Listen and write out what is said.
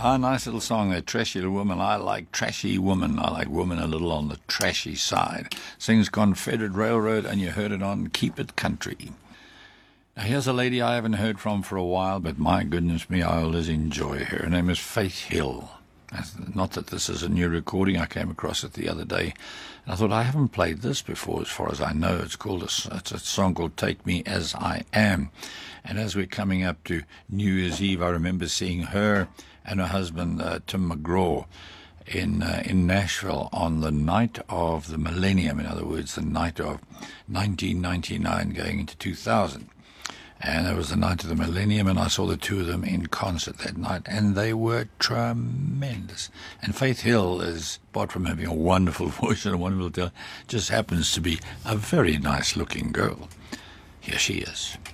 Ah, nice little song there, Trashy Little Woman. I like trashy woman. I like woman a little on the trashy side. Sings Confederate Railroad, and you heard it on Keep It Country. Now, here's a lady I haven't heard from for a while, but my goodness me, I always enjoy her. Her name is Faith Hill. Not that this is a new recording. I came across it the other day, and I thought, I haven't played this before as far as I know. It's a song called Take Me As I Am. And as we're coming up to New Year's Eve, I remember seeing her and her husband, Tim McGraw, in Nashville on the night of the millennium, in other words, the night of 1999 going into 2000. And it was the night of the millennium, and I saw the two of them in concert that night, and they were tremendous. And Faith Hill is, apart from having a wonderful voice and a wonderful talent, just happens to be a very nice-looking girl. Here she is.